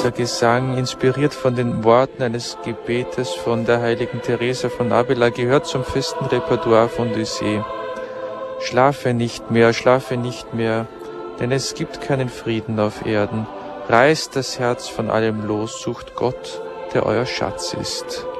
Dieser Gesang, inspiriert von den Worten eines Gebetes von der heiligen Teresa von Avila, gehört zum festen Repertoire von Lisieux. Schlafe nicht mehr, denn es gibt keinen Frieden auf Erden. Reißt das Herz von allem los, sucht Gott, der euer Schatz ist.